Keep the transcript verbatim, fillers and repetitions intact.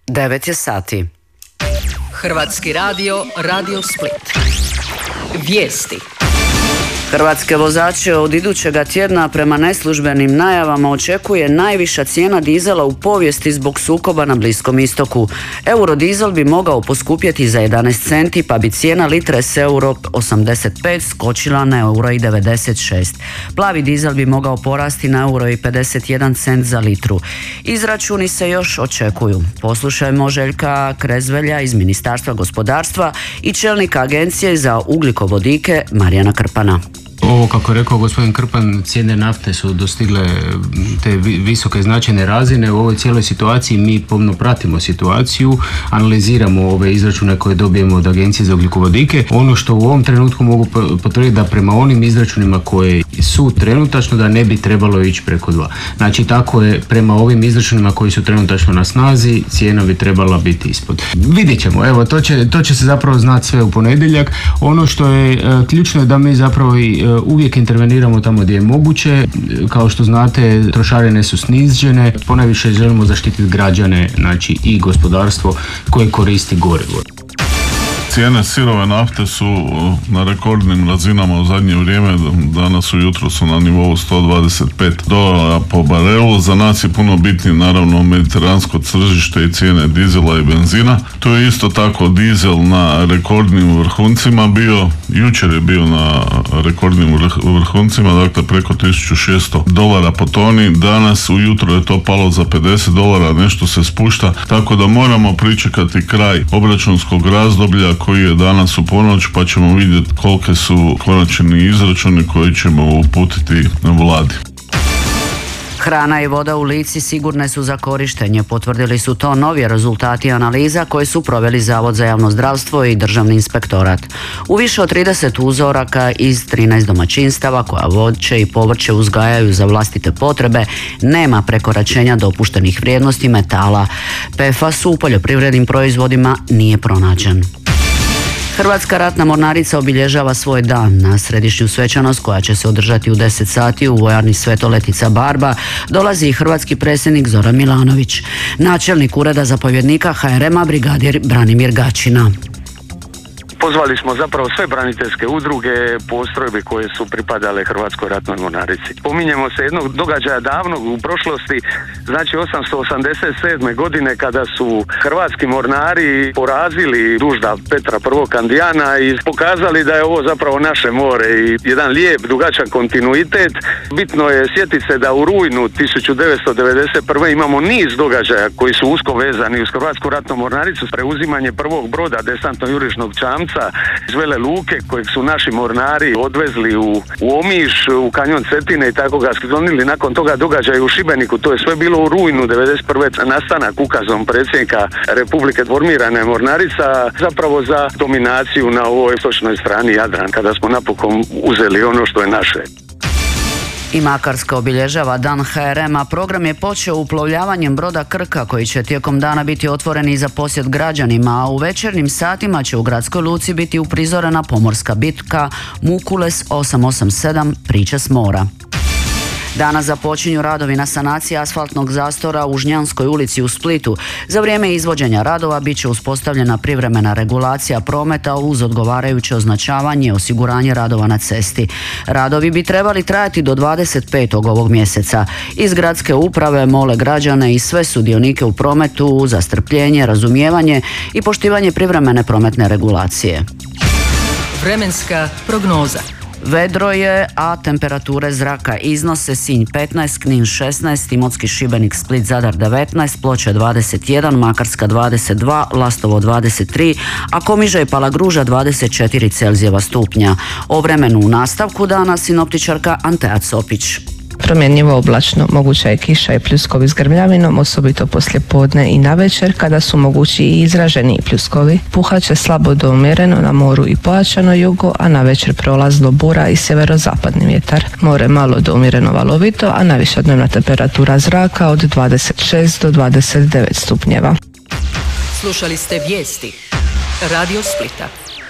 devet je sati. Hrvatski radio, Radio Split. Vijesti. Hrvatske vozače od idućega tjedna prema neslužbenim najavama očekuje najviša cijena dizela u povijesti zbog sukoba na Bliskom istoku. Eurodizel bi mogao poskupjeti za jedanaest centi, pa bi cijena litre s euro osamdeset pet skočila na euro i devedeset šest. Plavi dizel bi mogao porasti na euro i pedeset jedan cent za litru. Izračuni se još očekuju. Poslušajmo Željka Krezvelja iz Ministarstva gospodarstva i čelnika Agencije za ugljikovodike Marijana Krpana. Ovo, kako je rekao gospodin Krpan, cijene nafte su dostigle te visoke značajne razine. U ovoj cijeloj situaciji mi pomno pratimo situaciju, analiziramo ove izračune koje dobijemo od Agencije za ugljikovodike. Ono što u ovom trenutku mogu potvrditi da prema onim izračunima koje su trenutačno da ne bi trebalo ići preko dva. Znači tako je prema ovim izračunima koji su trenutačno na snazi, cijena bi trebala biti ispod. Vidjet ćemo, evo to će, to će se zapravo znati sve u ponedjeljak. Ono što je ključno je da mi zapravo i uvijek interveniramo tamo gdje je moguće. Kao što znate, trošarine su snižene, ponajviše želimo zaštititi građane, znači i gospodarstvo koje koristi gorivo. Cijene sirove nafte su na rekordnim razinama u zadnje vrijeme. Danas ujutro su na nivou sto dvadeset pet dolara po barelu. Za nas je puno bitnije naravno mediteransko tržište i cijene dizela i benzina. Tu je isto tako dizel na rekordnim vrhuncima bio. Jučer je bio na rekordnim vrhuncima, dakle preko tisuću šesto dolara po toni. Danas ujutro je to palo za pedeset dolara, nešto se spušta. Tako da moramo pričekati kraj obračunskog razdoblja koji je danas u ponoć, pa ćemo vidjeti kolike su konačni izračuni koji ćemo uputiti na vladi. Hrana i voda u Lici sigurne su za korištenje, potvrdili su to novi rezultati analiza koje su proveli Zavod za javno zdravstvo i Državni inspektorat. U više od trideset uzoraka iz trinaest domaćinstava koja voće i povrće uzgajaju za vlastite potrebe nema prekoračenja dopuštenih vrijednosti metala. P F A S u poljoprivrednim proizvodima nije pronađen. Hrvatska ratna mornarica obilježava svoj dan. Na središnju svečanost koja će se održati u deset sati u vojarni Svetoletica Barba dolazi i hrvatski predsjednik Zoran Milanović. Načelnik ureda zapovjednika H R M-a brigadir Branimir Gačina. Pozvali smo zapravo sve braniteljske udruge, postrojbe koje su pripadale Hrvatskoj ratnoj mornarici. Pominjemo se jednog događaja davnog u prošlosti, znači osamsto osamdeset sedme godine kada su hrvatski mornari porazili dužda Petra I. Kandijana i pokazali da je ovo zapravo naše more i jedan lijep, dugačak kontinuitet. Bitno je sjetiti se da u rujnu tisuću devetsto devedeset prve imamo niz događaja koji su usko vezani uz Hrvatsku ratnu mornaricu, preuzimanje prvog broda desantno-jurišnog čamca iz Vele Luke kojeg su naši mornari odvezli u, u Omiš, u kanjon Cetine i tako ga sklonili. Nakon toga događaja u Šibeniku, to je sve bilo u rujnu devedeset prve nastanak ukazom predsjednika Republike formirana mornarica zapravo za dominaciju na ovoj istočnoj strani Jadran, kada smo napokon uzeli ono što je naše. I Makarska obilježava dan H R M-a. Program je počeo uplovljavanjem broda Krka koji će tijekom dana biti otvoren i za posjet građanima, a u večernjim satima će u gradskoj luci biti uprizorena pomorska bitka Mukules osam osam sedam Priče s mora. Danas započinju radovi na sanaciji asfaltnog zastora u Žnjanskoj ulici u Splitu. Za vrijeme izvođenja radova bit će uspostavljena privremena regulacija prometa uz odgovarajuće označavanje i osiguranje radova na cesti. Radovi bi trebali trajati do dvadeset petog ovog mjeseca. Iz gradske uprave mole građane i sve sudionike u prometu za strpljenje, razumijevanje i poštivanje privremene prometne regulacije. Vremenska prognoza. Vedro je, a temperature zraka iznose Sinj petnaest, Knin šesnaest, Imotski, Šibenik, Split, Zadar devetnaest, Ploče dvadeset jedan, Makarska dvadeset dva, Lastovo dvadeset tri, a Komiža i Palagruža dvadeset četiri Celzijeva stupnja. O vremenu u nastavku dana sinoptičarka Antea Copić. Promjenjivo oblačno, moguća je kiša i pljuskovi s grmljavinom, osobito poslije podne i navečer kada su mogući i izraženi pljuskovi. Puhaće slabo do umjereno na moru i pojačano jugo, a navečer prolazno bura i sjeverozapadni vjetar. More malo do umjereno valovito, a najviša dnevna temperatura zraka od dvadeset šest do dvadeset devet stupnjeva. Slušali ste vijesti Radio Splita.